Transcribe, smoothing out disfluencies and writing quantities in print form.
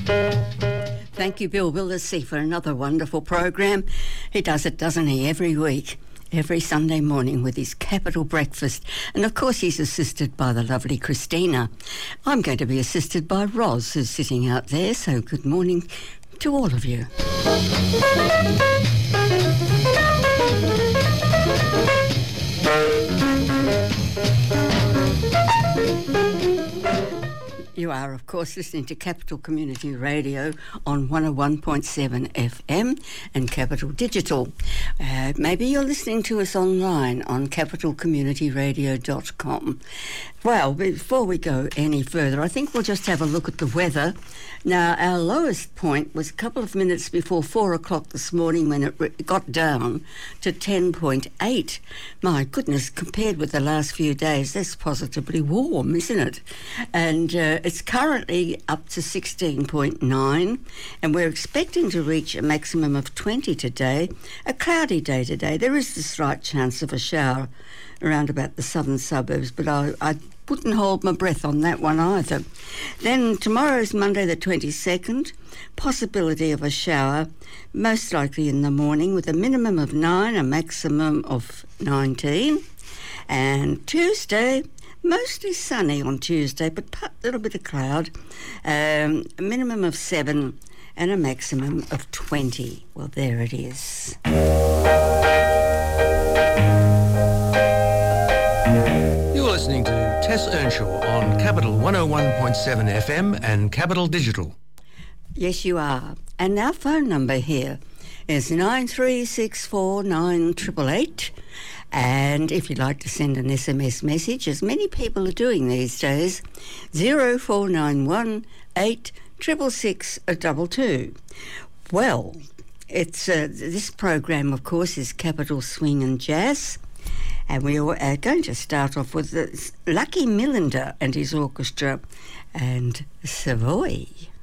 Thank you, Bill Willisey, for another wonderful program. He does it, doesn't he, every week, every Sunday morning with his Capital Breakfast. And, of course, he's assisted by the lovely Christina. I'm going to be assisted by Roz, who's sitting out there. So good morning to all of you. You are, of course, listening to Capital Community Radio on 101.7 FM and Capital Digital. Maybe you're listening to us online on capitalcommunityradio.com. Well, before we go any further, I think we'll just have a look at the weather. Now, our lowest point was a couple of minutes before 4 o'clock this morning when it got down to 10.8. My goodness, compared with the last few days, that's positively warm, isn't it? And it's currently up to 16.9, and we're expecting to reach a maximum of 20 today. A cloudy day today. There is the slight chance of a shower around about the southern suburbs, but I wouldn't hold my breath on that one either. Then tomorrow's Monday the 22nd, possibility of a shower, most likely in the morning, with a minimum of 9, a maximum of 19. And Tuesday, mostly sunny on Tuesday, but a little bit of cloud, a minimum of 7 and a maximum of 20. Well, there it is. You're listening to Tess Earnshaw on Capital 101.7 FM and Capital Digital. Yes, you are. And our phone number here is 93649888. And if you'd like to send an SMS message, as many people are doing these days, 0491 866 222. Well, it's this program, of course, is Capital Swing and Jazz. And we are going to start off with Lucky Millinder and his orchestra and Savoy.